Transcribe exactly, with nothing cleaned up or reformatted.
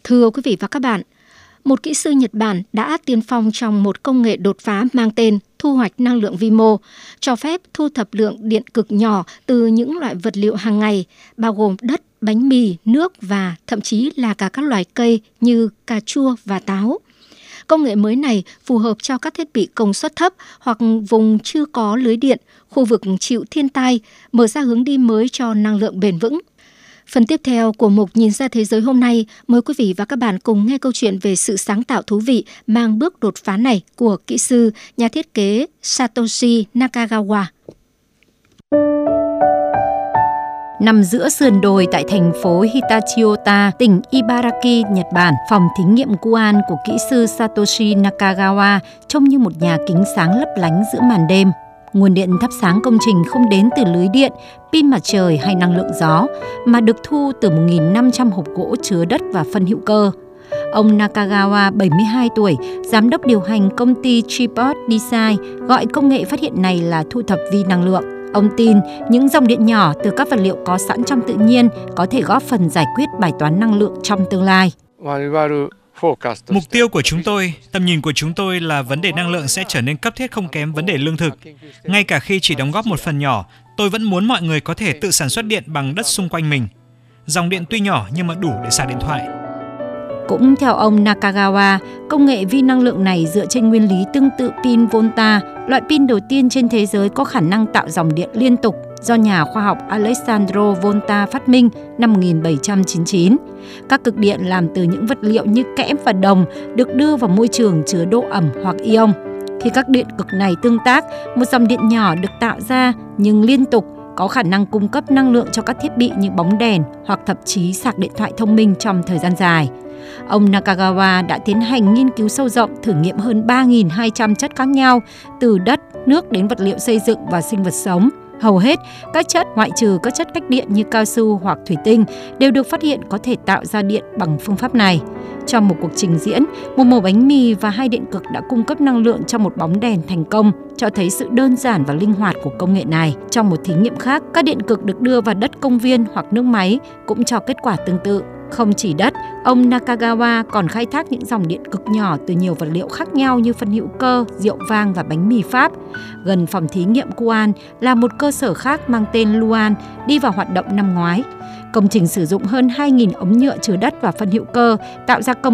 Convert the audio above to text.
Thưa quý vị và các bạn, một kỹ sư Nhật Bản đã tiên phong trong một công nghệ đột phá mang tên thu hoạch năng lượng vi mô, cho phép thu thập lượng điện cực nhỏ từ những loại vật liệu hàng ngày, bao gồm đất, bánh mì, nước và thậm chí là cả các loài cây như cà chua và táo. Công nghệ mới này phù hợp cho các thiết bị công suất thấp hoặc vùng chưa có lưới điện, khu vực chịu thiên tai, mở ra hướng đi mới cho năng lượng bền vững. Phần tiếp theo của mục Nhìn ra thế giới hôm nay, mời quý vị và các bạn cùng nghe câu chuyện về sự sáng tạo thú vị mang bước đột phá này của kỹ sư, nhà thiết kế Satoshi Nakagawa. Nằm giữa sườn đồi tại thành phố Hitachiota, tỉnh Ibaraki, Nhật Bản, phòng thí nghiệm Guan của kỹ sư Satoshi Nakagawa trông như một nhà kính sáng lấp lánh giữa màn đêm. Nguồn điện thắp sáng công trình không đến từ lưới điện, pin mặt trời hay năng lượng gió, mà được thu từ một nghìn năm trăm hộp gỗ chứa đất và phân hữu cơ. Ông Nakagawa, bảy mươi hai tuổi, giám đốc điều hành công ty Tripod Design, gọi công nghệ phát hiện này là thu thập vi năng lượng. Ông tin những dòng điện nhỏ từ các vật liệu có sẵn trong tự nhiên có thể góp phần giải quyết bài toán năng lượng trong tương lai. Mục tiêu của chúng tôi, tầm nhìn của chúng tôi là vấn đề năng lượng sẽ trở nên cấp thiết không kém vấn đề lương thực. Ngay cả khi chỉ đóng góp một phần nhỏ, tôi vẫn muốn mọi người có thể tự sản xuất điện bằng đất xung quanh mình. Dòng điện tuy nhỏ nhưng mà đủ để sạc điện thoại. Cũng theo ông Nakagawa, công nghệ vi năng lượng này dựa trên nguyên lý tương tự pin Volta, loại pin đầu tiên trên thế giới có khả năng tạo dòng điện liên tục do nhà khoa học Alessandro Volta phát minh năm một nghìn bảy trăm chín mươi chín. Các cực điện làm từ những vật liệu như kẽm và đồng được đưa vào môi trường chứa độ ẩm hoặc ion. Khi các điện cực này tương tác, một dòng điện nhỏ được tạo ra nhưng liên tục, có khả năng cung cấp năng lượng cho các thiết bị như bóng đèn hoặc thậm chí sạc điện thoại thông minh trong thời gian dài. Ông Nakagawa đã tiến hành nghiên cứu sâu rộng, thử nghiệm hơn ba nghìn hai trăm chất khác nhau, từ đất, nước đến vật liệu xây dựng và sinh vật sống. Hầu hết, các chất ngoại trừ các chất cách điện như cao su hoặc thủy tinh đều được phát hiện có thể tạo ra điện bằng phương pháp này. Trong một cuộc trình diễn, một mẩu bánh mì và hai điện cực đã cung cấp năng lượng cho một bóng đèn thành công, cho thấy sự đơn giản và linh hoạt của công nghệ này. Trong một thí nghiệm khác, các điện cực được đưa vào đất công viên hoặc nước máy cũng cho kết quả tương tự. Không chỉ đất, ông Nakagawa còn khai thác những dòng điện cực nhỏ từ nhiều vật liệu khác nhau như phân hữu cơ, rượu vang và bánh mì Pháp. Gần phòng thí nghiệm Guan là một cơ sở khác mang tên Luan, đi vào hoạt động năm ngoái. Công trình sử dụng hơn hai nghìn ống nhựa chứa đất và phân hữu cơ, tạo ra công